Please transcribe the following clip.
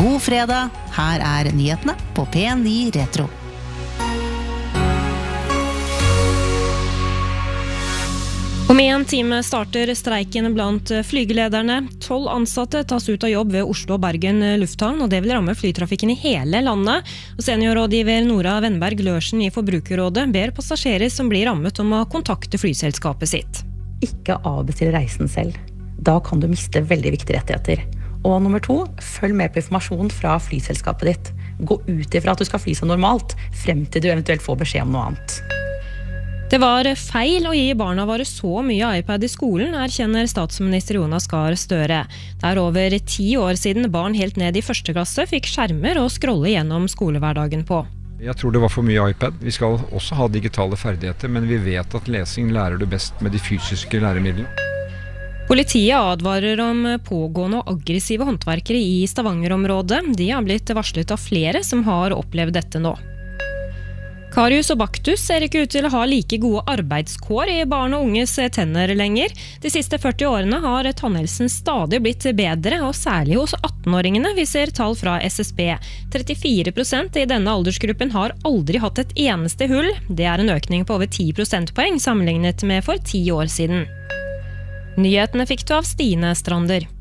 God fredag, her nyhetene på P9 Retro. Om en time starter streiken blant flygelederne. 12 ansatte tas ut av jobb ved Oslo og Bergen lufthavn, og det vil ramme flytrafikken i hele landet. Og seniorrådgiver Nora Wenberg Lørsen i Forbrukerrådet ber passasjerer som blir rammet om å kontakte flyselskapet sitt. Ikke avbestille reisen selv. Da kan du miste veldig viktige rettigheter. Og nummer 2, følg med på informasjon fra flyselskapet ditt. Gå ut ifra at du skal fly som normalt, frem til du eventuelt får beskjed om noe annet. Det var feil å gi barna våre så mye iPad i skolen, erkjenner statsminister Jonas Gahr Støre. Det over 10 år siden barn helt ned i 1. klasse fikk skjermer å scrolle gjennom skolehverdagen på. Jeg tror det var for mye iPad. Vi skal også ha digitale ferdigheter, men vi vet at lesing lærer du best med de fysiske læremidlene. Politiet advarer om pågående og aggressive håndverkere i Stavanger-området. De har blitt varslet av flere som har opplevd dette nå. Karius og Baktus ser ikke ut til å ha like gode arbeidskår i barn og unges tenner lenger. De siste 40 årene har tannhelsen stadig blitt bedre, og særlig hos 18-åringene, viser tall fra SSB. 34% i denne aldersgruppen har aldri hatt et eneste hull. Det en økning på over 10 prosentpoeng sammenlignet med for 10 år siden. Nyhetene fikk du av Stine Strander.